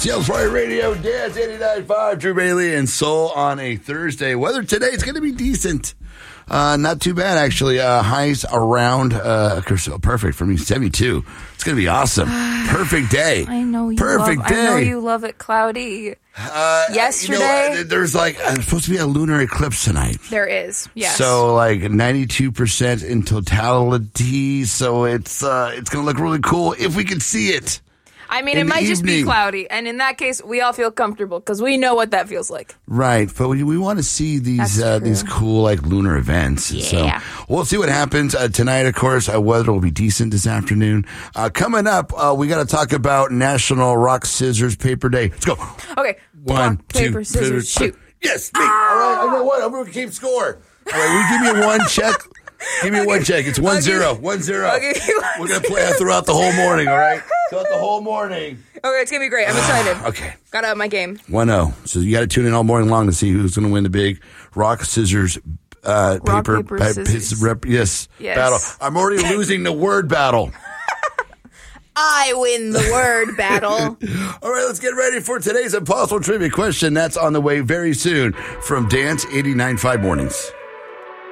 Seattle's Fire Radio, Dance 89.5, Drew Bailey and Soul on a Thursday. Weather today is going to be decent. Not too bad, actually. Highs around, perfect for me, 72. It's going to be awesome. Perfect day. I know you Perfect day. I know you love it cloudy. Yesterday, there's supposed to be a lunar eclipse tonight. there is. Yes. So 92% in totality. So it's going to look really cool if we can see it. I mean, in it the might just be evening. cloudy, and in that case, we all feel comfortable because we know what that feels like. Right, but we want to see these That's true. cool lunar events. Yeah. So we'll see what happens tonight. Of course, weather will be decent this afternoon. Coming up, we got to talk about National Rock Scissors Paper Day. Let's go. Okay. One, Rock, paper, two, scissors, shoot. Yes, me. All right, I know what. I'm going to keep score. All right, will you give me one check? Give me one check. It's 1-0. 1-0. I'll give you one. We're going to play throughout the whole morning, all right? Throughout the whole morning. Okay, it's going to be great. I'm excited. Okay. Got to up my game. 1-0. So you got to tune in all morning long to see who's going to win the big rock, scissors, paper, scissors. yes, Yes. battle. I'm already losing the word battle. I win the word battle. All right, let's get ready for today's impossible trivia question. That's on the way very soon from Dance 89.5 Mornings.